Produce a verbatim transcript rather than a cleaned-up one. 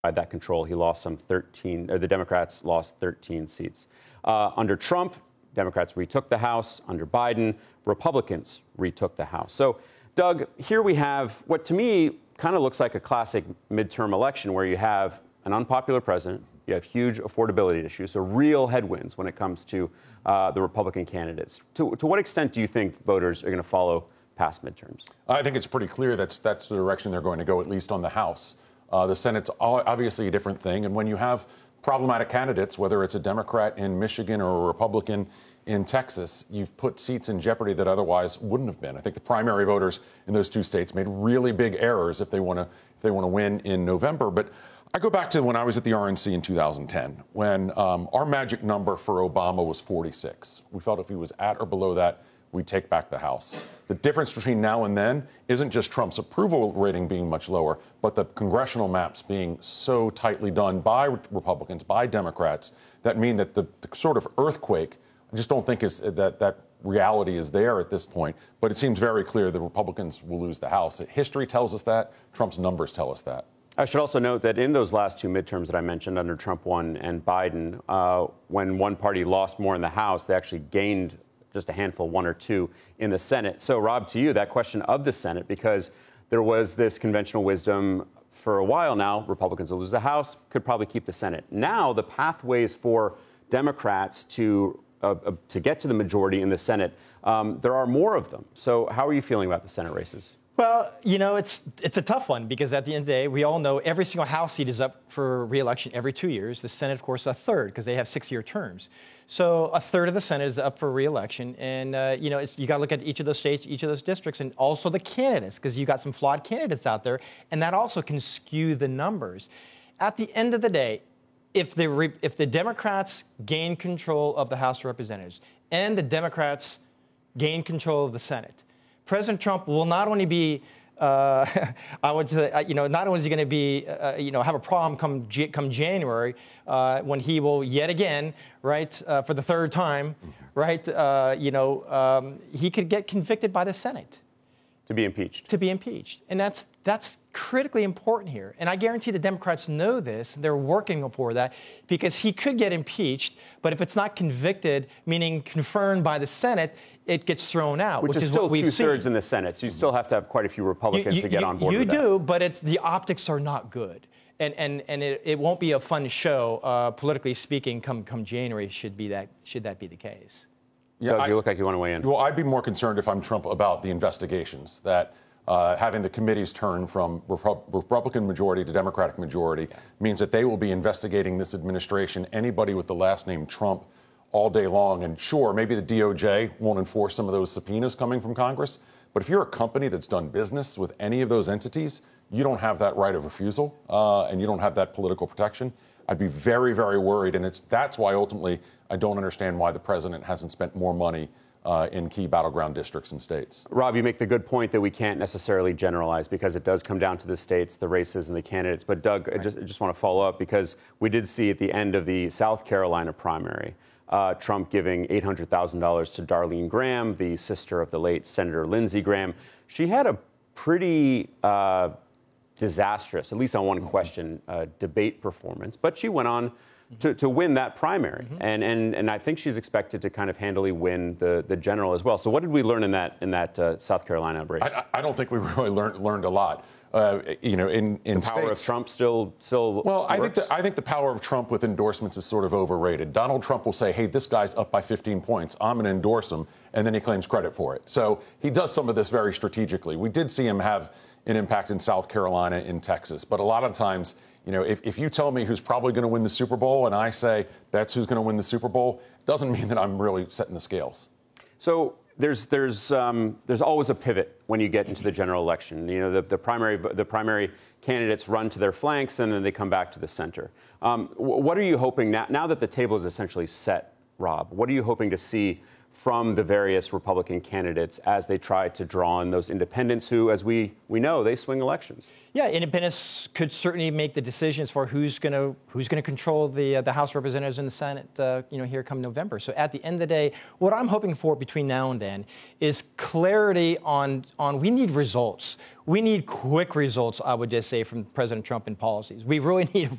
that control, he lost some thirteen, or the Democrats lost thirteen seats. Uh, under Trump, Democrats retook the House. Under Biden, Republicans retook the House. So, Doug, here we have what to me kind of looks like a classic midterm election where you have an unpopular president, you have huge affordability issues, so real headwinds when it comes to uh, the Republican candidates. To, to what extent do you think voters are going to follow past midterms? I think it's pretty clear that's that's the direction they're going to go, at least on the House. Uh, the Senate's obviously a different thing, and when you have problematic candidates, whether it's a Democrat in Michigan or a Republican in Texas, you've put seats in jeopardy that otherwise wouldn't have been. I think the primary voters in those two states made really big errors if they want to if they want to win in November. But I go back to when I was at the R N C in two thousand ten, when um, our magic number for Obama was forty-six. We felt if he was at or below that, we'd take back the House. The difference between now and then isn't just Trump's approval rating being much lower, but the congressional maps being so tightly done by Republicans, by Democrats, that mean that the, the sort of earthquake, I just don't think is that that reality is there at this point. But it seems very clear the Republicans will lose the House. History tells us that. Trump's numbers tell us that. I should also note that in those last two midterms that I mentioned under Trump one and Biden, uh, when one party lost more in the House, they actually gained just a handful, one or two in the Senate. So, Rob, to you, that question of the Senate, because there was this conventional wisdom for a while now, Republicans will lose the House, could probably keep the Senate. Now, the pathways for Democrats to uh, uh, to get to the majority in the Senate, um, there are more of them. So how are you feeling about the Senate races? Well, you know, it's it's a tough one because at the end of the day, we all know every single House seat is up for re-election every two years. The Senate, of course, a third because they have six-year terms. So a third of the Senate is up for re-election. And, uh, you know, it's, you got to look at each of those states, each of those districts, and also the candidates because you got some flawed candidates out there. And that also can skew the numbers. At the end of the day, if the, re- if the Democrats gain control of the House of Representatives and the Democrats gain control of the Senate, President Trump will not only be, uh, I would say, you know, not only is he going to be, uh, you know, have a problem come come January uh, when he will yet again, right, uh, for the third time, right, uh, you know, um, he could get convicted by the Senate. To be impeached. To be impeached. And that's that's critically important here. And I guarantee the Democrats know this. They're working for that because he could get impeached. But if it's not convicted, meaning confirmed by the Senate, it gets thrown out. Which, which is, is still what we've two-thirds seen. in the Senate. So you still have to have quite a few Republicans you, you, to get you, on board you with do, that. but it's, the optics are not good. And and, and it, it won't be a fun show, uh, politically speaking, come come January, should be that should that be the case. Yeah, Doug, I, you look like you want to weigh in. Well, I'd be more concerned if I'm Trump about the investigations, that uh, having the committees turn from Repu- Republican majority to Democratic majority yeah. means that they will be investigating this administration, anybody with the last name Trump, all day long. And sure, maybe the D O J won't enforce some of those subpoenas coming from Congress. But if you're a company that's done business with any of those entities, you don't have that right of refusal uh, and you don't have that political protection. I'd be very, very worried. And it's that's why ultimately I don't understand why the president hasn't spent more money uh, in key battleground districts and states. Rob, you make the good point that we can't necessarily generalize because it does come down to the states, the races, and the candidates. But, Doug, right. I, just, I just want to follow up because we did see at the end of the South Carolina primary, uh, Trump giving eight hundred thousand dollars to Darlene Graham, the sister of the late Senator Lindsey Graham. She had a pretty uh, disastrous, at least on one question, uh, debate performance. But she went on to, to win that primary. Mm-hmm. And, and and I think she's expected to kind of handily win the, the general as well. So what did we learn in that in that uh, South Carolina race? I, I don't think we really learned learned a lot. Uh, you know, in, in the power states, of Trump still still well, works? I think the, I think the power of Trump with endorsements is sort of overrated. Donald Trump will say, "Hey, this guy's up by fifteen points. I'm going to endorse him," and then he claims credit for it. So he does some of this very strategically. We did see him have an impact in South Carolina, in Texas, but a lot of times, you know, if, if you tell me who's probably going to win the Super Bowl and I say that's who's going to win the Super Bowl, it doesn't mean that I'm really setting the scales. So there's there's um, there's always a pivot when you get into the general election. You know, the, the primary the primary candidates run to their flanks and then they come back to the center. Um, what are you hoping now, now that the table is essentially set, Rob? What are you hoping to see from the various Republican candidates as they try to draw in those independents who, as we, we know, they swing elections? Yeah, independents could certainly make the decisions for who's going to who's going to control the uh, the House of Representatives and the Senate, uh, you know, here come November. So at the end of the day, what I'm hoping for between now and then is clarity on on we need results. We need quick results, I would just say, from President Trump and policies. We really need